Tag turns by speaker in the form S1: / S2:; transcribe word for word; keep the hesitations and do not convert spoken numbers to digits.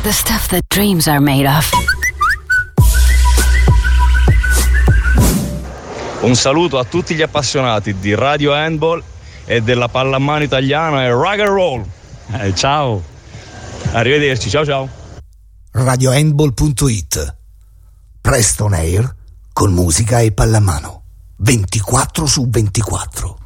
S1: The stuff that dreams are made of.
S2: Un saluto a tutti gli appassionati di Radio Handball e della pallamano italiana e rock and roll.
S3: Eh, ciao.
S2: Arrivederci, ciao ciao.
S4: radio handball punto it. Presto on air con musica e pallamano. ventiquattro su ventiquattro.